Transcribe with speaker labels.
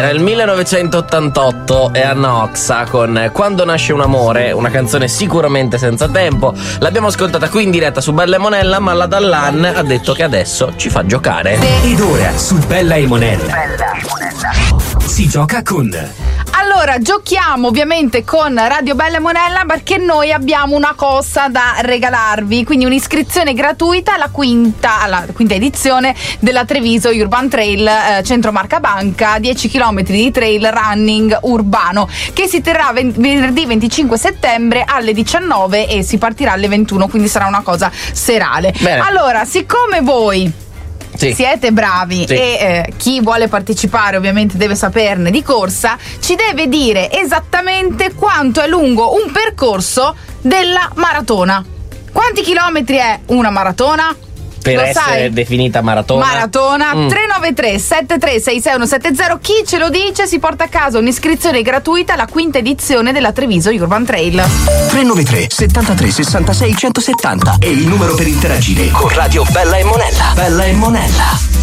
Speaker 1: era il 1988 e Anna Oxa con Quando nasce un amore, una canzone sicuramente senza tempo. L'abbiamo ascoltata qui in diretta su Bella e Monella, ma la Dallan ha detto che adesso ci fa giocare.
Speaker 2: Ed ora su Bella e Monella si gioca con...
Speaker 3: Allora, giochiamo ovviamente con Radio Bella e Monella perché noi abbiamo una cosa da regalarvi, quindi un'iscrizione gratuita alla quinta edizione della Treviso Urban Trail Centro Marca Banca, 10 km di trail running urbano, che si terrà venerdì 25 settembre alle 19 e si partirà alle 21, quindi sarà una cosa serale.
Speaker 1: Bene.
Speaker 3: Allora, siccome voi siete bravi e chi vuole partecipare ovviamente deve saperne di corsa, ci deve dire esattamente quanto è lungo un percorso della maratona. Quanti chilometri è una maratona?
Speaker 1: Per
Speaker 3: Lo
Speaker 1: essere
Speaker 3: sai?
Speaker 1: definita maratona.
Speaker 3: 393 7366170. Chi ce lo dice si porta a casa un'iscrizione gratuita alla quinta edizione della Treviso Urban Trail.
Speaker 2: 393 73 66 170 è il numero per interagire con Radio Bella e Monella. Bella e Monella.